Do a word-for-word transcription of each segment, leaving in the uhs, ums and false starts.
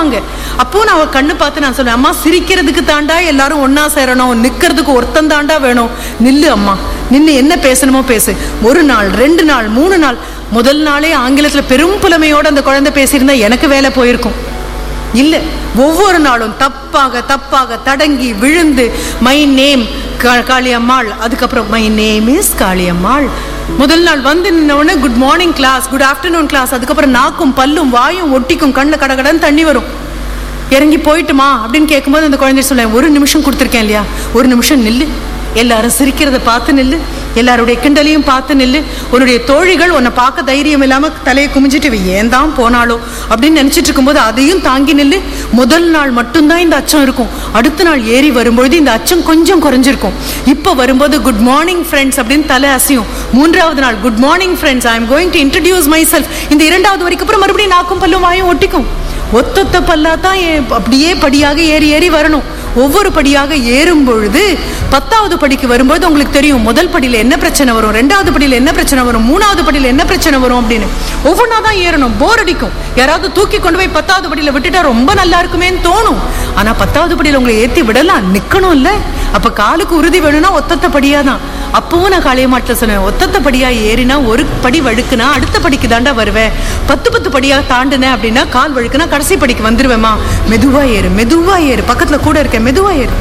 சிரிப்பாங்க. அப்போ நான் அவ கண்ணு பார்த்து நான் சொல்லுவேன், அம்மா சிரிக்கிறதுக்கு தாண்டா எல்லாரும் ஒன்னா சேரணும், நிக்கிறதுக்கு ஒருத்தன் தாண்டா வேணும், நில்லு அம்மா, நின்று என்ன பேசணுமோ பேசு. ஒரு நாள், ரெண்டு நாள், மூணு நாள், முதல் நாளே ஆங்கிலத்துல பெரும் புலமையோட அந்த குழந்தை பேசியிருந்தா எனக்கு வேலை போயிருக்கும். இல்ல, ஒவ்வொரு நாளும் தப்பாக தப்பாக தடங்கி விழுந்து மை நேம் காளியம்மாள், அதுக்கப்புறம் மை நேம் இஸ் காளியம்மாள். முதல் நாள் வந்து நின்ன good morning class, good afternoon class, அதுக்கப்புறம் நாக்கும் பல்லும் வாயும் ஒட்டிக்கும், கண்ணில் கடகடன்னு தண்ணி வரும். இறங்கி போயிட்டுமா அப்படின்னு கேட்கும்போது அந்த குழந்தை சொல்ல, ஒரு நிமிஷம் கொடுத்துருக்கேன் இல்லையா, ஒரு நிமிஷம் நில்லு, எல்லாரும் சிரிக்கிறத பார்த்து நில்லு, எல்லாருடைய கிண்டலையும் பார்த்து நில்லு, உன்னுடைய தோழிகள் உன்னை பார்க்க தைரியம் இல்லாம தலையை குமிஞ்சிட்டு ஏன் தான் போனாலோ அப்படின்னு நினைச்சிட்டு இருக்கும்போது அதையும் தாங்கி நில்லு. முதல் நாள் மட்டும்தான் இந்த அச்சம் இருக்கும், அடுத்த நாள் ஏறி வரும்பொழுது இந்த அச்சம் கொஞ்சம் குறைஞ்சிருக்கும். இப்போ வரும்போது குட் மார்னிங் ஃப்ரெண்ட்ஸ் அப்படின்னு தலை அசையும். மூன்றாவது நாள் good morning friends, I am going to introduce my self. இந்த இரண்டாவது வரைக்கும் அப்புறம் மறுபடியும் நாக்கும் பல்லும் வாயும் ஒட்டிக்கும். ஒத்தொத்த பல்லா தான் அப்படியே படியாக ஏறி ஏறி வரணும். ஒவ்வொரு படியாக ஏறும் பொழுது பத்தாவது படிக்கு வரும்போது உங்களுக்கு தெரியும் முதல் படியில என்ன பிரச்சனை வரும், ரெண்டாவது படியில என்ன பிரச்சனை வரும், மூணாவது படியில என்ன பிரச்சனை வரும் அப்படின்னு ஒவ்வொன்றா தான் ஏறணும். போர் அடிக்கும். யாராவது தூக்கி கொண்டு போய் பத்தாவது படியில விட்டுட்டா ரொம்ப நல்லா இருக்குமேன்னு தோணும். ஆனா பத்தாவது படியில உங்களை ஏத்தி விடலாம், நிக்கணும் இல்ல. அப்ப காலுக்கு உறுதி வேணும்னா ஒத்தத்த படியா தான். அப்பவும் நான் காளியம்மாட்ட சொன்னேன், ஒத்தத்த படியா ஏறினா ஒரு படி வழுக்குனா அடுத்த படிக்கு தாண்டா வருவேன், பத்து பத்து படியா தாண்டினேன் அப்படின்னா கால் வழுக்குனா கடைசி படிக்கு வந்துருவேமா, மெதுவா ஏறு மெதுவா ஏறு, பக்கத்துல கூட இருக்கேன் மெதுவா ஏறு.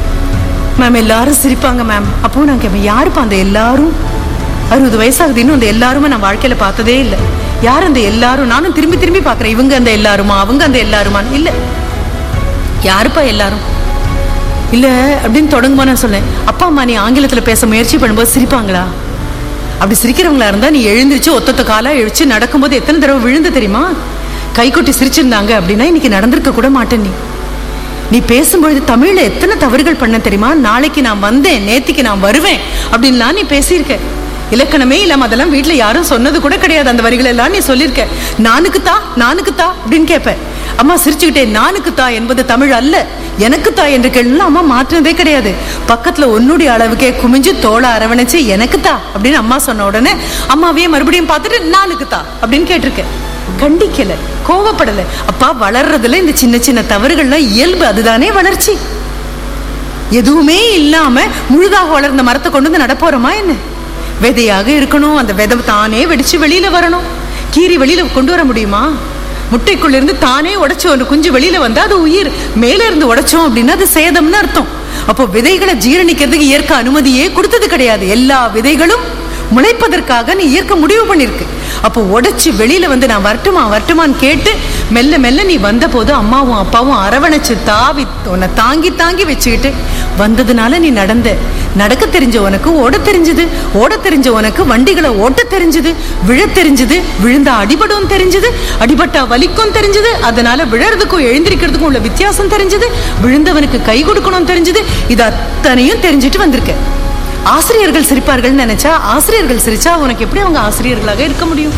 மேம் எல்லாரும் சிரிப்பாங்க மேம். அப்போ நான் கேட்பேன், யாருப்பா அந்த எல்லாரும்? அறுபது வயசாகுது, இன்னும் அந்த எல்லாருமே நான் வாழ்க்கையில பார்த்ததே இல்லை. யார் அந்த எல்லாரும்? நானும் திரும்பி திரும்பி பாக்குறேன், இவங்க அந்த எல்லாருமா அவங்க அந்த எல்லாருமா, இல்ல யாருப்பா எல்லாரும் இல்ல அப்படின்னு தொடங்குமா. நான் சொன்னேன், அப்பா அம்மா நீ ஆங்கிலத்துல பேச முயற்சி பண்ணும்போது சிரிப்பாங்களா? அப்படி சிரிக்கிறவங்களா இருந்தா நீ எழுந்திருச்சு ஒத்தொத்த காலா எழுச்சு நடக்கும்போது எத்தனை தடவை விழுந்து தெரியுமா? கைகொட்டி சிரிச்சிருந்தாங்க அப்படின்னா இன்னைக்கு நடந்திருக்க கூட மாட்டேன். நீ நீ பேசும்பொழுது தமிழ்ல எத்தனை தவறுகள் பண்ண தெரியுமா? நாளைக்கு நான் வந்தேன், நேத்திக்கு நான் வருவேன் அப்படின்லாம் நீ பேசியிருக்க. இலக்கணமே இல்லாம அதெல்லாம் வீட்டுல யாரும் சொன்னது கூட கிடையாது. அந்த வரிகள் எல்லாம் நீ சொல்லியிருக்க. நானுக்குத்தா நானுக்குத்தா அப்படின்னு கேட்பேன். அம்மா சிரிச்சுக்கிட்டே, நானுக்குத்தா என்பது தமிழ் அல்ல, எனக்குத்தா என்று கேள்வி அம்மா மாற்றினதே கிடையாது. பக்கத்துல ஒன்னுடைய அளவுக்கே குமிஞ்சு தோளை அரவணைச்சு எனக்குத்தா அப்படின்னு அம்மா சொன்ன உடனே அம்மாவையே மறுபடியும் பார்த்துட்டு நானுக்குத்தா அப்படின்னு கேட்டிருக்கேன். கண்டிக்கல, கோவப்படல. அப்பா வளர்றதுல இந்த சின்ன சின்ன தவறுகள்லாம் இயல்பு, அதுதானே வளர்ச்சி. எதுவுமே இல்லாம முழுதாக வளர்ந்த மரத்தை கொண்டு வந்து நடப்போறோமா என்ன? விதையாக இருக்கணும், அந்த விதை தானே வெடிச்சு வெளியில வரணும். கீரி வெளியில கொண்டு வர முடியுமா? முட்டைக்குள்ள இருந்து தானே உடைச்சு ஒரு குஞ்சு வெளியில வந்தா அது உயிர். மேல இருந்து உடைச்சோம் அப்படின்னா அது சேதம்னு அர்த்தம். அப்போ விதைகளை ஜீரணிக்கிறதுக்கு இயற்கை அனுமதியே கொடுத்தது கிடையாது. எல்லா விதைகளும் முளைப்பதற்காக நீ இயற்கை முடிவு பண்ணிருக்கு. அப்போ உடைச்சு வெளியில வந்து நான் வரட்டுமா வரட்டுமான்னு கேட்டு மெல்ல மெல்ல நீ வந்த போது அம்மாவும் அப்பாவும் அரவணைச்சு தாவி உன்னை தாங்கி தாங்கி வச்சுக்கிட்டு வந்ததுனால நீ நடந்த. நடக்க தெரிஞ்ச உனக்கு ஓட தெரிஞ்சது, ஓட தெரிஞ்ச உனக்கு வண்டிகளை ஓட்ட தெரிஞ்சது, விழ தெரிஞ்சது, விழுந்தா அடிபடும் தெரிஞ்சது, அடிபட்டா வலிக்கும் தெரிஞ்சது, அதனால விழறதுக்கும் எழுந்திருக்கிறதுக்கும் உள்ள வித்தியாசம் தெரிஞ்சது, விழுந்தவனுக்கு கை கொடுக்கணும் தெரிஞ்சது. இது அத்தனையும் தெரிஞ்சுட்டு வந்திருக்க. ஆசிரியர்கள் சிரிப்பார்கள் நினைச்சா, ஆசிரியர்கள் சிரிச்சா உனக்கு எப்படி அவங்க ஆசிரியர்களாக இருக்க முடியும்?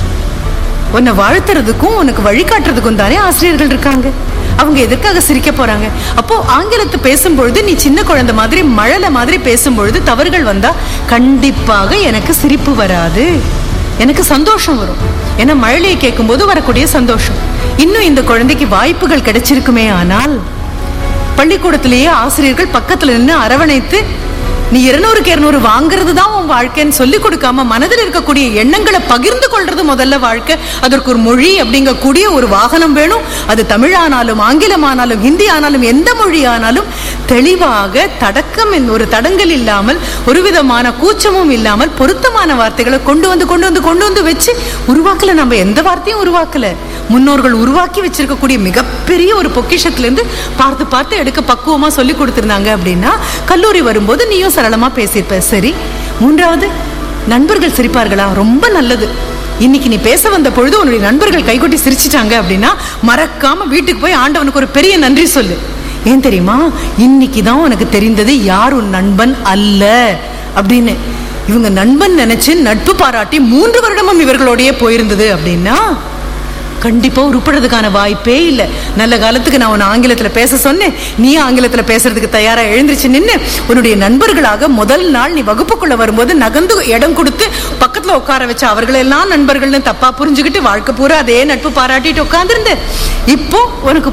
உன்னை வாழ்த்துறதுக்கும் உனக்கு வழிகாட்டுறதுக்கும் தானே ஆசிரியர்கள் இருக்காங்க. அவங்க எதற்காக சிரிக்க போறாங்க? அப்போ ஆங்கிலத்தை பேசும்பொழுது நீ சின்ன குழந்தை மாதிரி மழலை மாதிரி பேசும்பொழுது தவறுகள் வந்தா கண்டிப்பாக எனக்கு சிரிப்பு வராது, எனக்கு சந்தோஷம் வரும். ஏன்னா மழலையை கேட்கும் போது வரக்கூடிய சந்தோஷம். இன்னும் இந்த குழந்தைக்கு வாய்ப்புகள் கிடைச்சிருக்குமே ஆனால் பள்ளிக்கூடத்திலேயே ஆசிரியர்கள் பக்கத்துல நின்று அரவணைத்து நீ இருநூறுக்கு இருநூறு வாங்குறது தான் உன் வாழ்க்கைன்னு சொல்லி கொடுக்காம மனதில் இருக்கக்கூடிய எண்ணங்களை பகிர்ந்து கொள்றது முதல்ல வாழ்க்கை. அதற்கு ஒரு மொழி அப்படிங்கக்கூடிய ஒரு வாகனம் வேணும். அது தமிழானாலும் ஆங்கிலமானாலும் ஹிந்தி ஆனாலும் எந்த மொழி ஆனாலும் தெளிவாக தடக்கம் ஒரு தடங்கல் இல்லாமல் ஒரு விதமான கூச்சமும் இல்லாமல் பொருத்தமான வார்த்தைகளை கொண்டு வந்து கொண்டு வந்து கொண்டு வந்து வச்சு உருவாக்கல. நம்ம எந்த வார்த்தையும் உருவாக்கல. முன்னோர்கள் உருவாக்கி வச்சிருக்கக்கூடிய மிகப்பெரிய ஒரு பொக்கிஷத்திலிருந்து பார்த்து பார்த்து எடுக்க பக்குவமா சொல்லி கொடுத்திருந்தாங்க அப்படின்னா கல்லூரி வரும்போது நீயும் சரளமா பேசியிருப்ப. சரி, மூன்றாவது, நண்பர்கள் சிரிப்பார்களா? ரொம்ப நல்லது. இன்னைக்கு நீ பேச வந்த பொழுது உன்னுடைய நண்பர்கள் கைகொட்டி சிரிச்சிட்டாங்க அப்படின்னா மறக்காம வீட்டுக்கு போய் ஆண்டவனுக்கு ஒரு பெரிய நன்றி சொல்லு. ஏன் தெரியுமா? இன்னைக்குதான் உனக்கு தெரிந்தது யார் உன் நண்பன் அல்ல அப்படின்னு. இவங்க நண்பன் நினைச்சு நட்பு பாராட்டி மூன்று வருடமும் இவர்களோடய போயிருந்தது அப்படின்னா கண்டிப்பா உருப்படுறதுக்கான வாய்ப்பே இல்லை. நல்ல காலத்துக்கு நான் உன்னை ஆங்கிலத்துல பேச சொன்னேன், நீ ஆங்கிலத்துல பேசுறதுக்கு தயாரா எழுந்திருச்சு நின்று உன்னுடைய நண்பர்களாக முதல் நாள் நீ வகுப்புக்குள்ள வரும்போது நகர்ந்து இடம் கொடுத்து பக்கத்துல உட்கார வச்ச அவர்களெல்லாம் நண்பர்கள்னு தப்பா புரிஞ்சுக்கிட்டு வாழ்க்கை பூரா அதே நட்பு பாராட்டிட்டு உட்கார்ந்துருந்து இப்போ உனக்கு